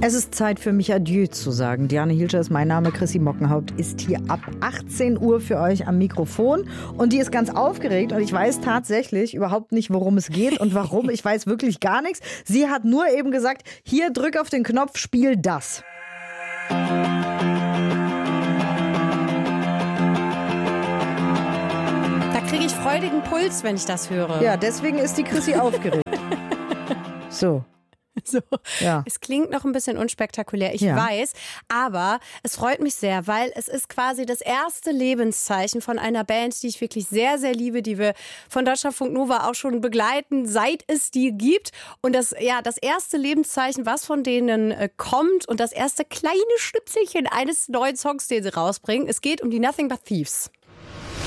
Es ist Zeit für mich Adieu zu sagen. Diane Hielscher ist mein Name, Chrissy Mockenhaupt ist hier ab 18 Uhr für euch am Mikrofon und die ist ganz aufgeregt und ich weiß tatsächlich überhaupt nicht, worum es geht und warum. Ich weiß wirklich gar nichts. Sie hat nur eben gesagt, hier drück auf den Knopf, spiel das. Da kriege ich freudigen Puls, wenn ich das höre. Ja, deswegen ist die Chrissy aufgeregt. So. So. Ja. Es klingt noch ein bisschen unspektakulär, ich weiß, aber es freut mich sehr, weil es ist quasi das erste Lebenszeichen von einer Band, die ich wirklich sehr, sehr liebe, die wir von Deutschlandfunk Nova auch schon begleiten, seit es die gibt. Und das erste Lebenszeichen, was von denen kommt und das erste kleine Schnipselchen eines neuen Songs, den sie rausbringen. Es geht um die Nothing But Thieves.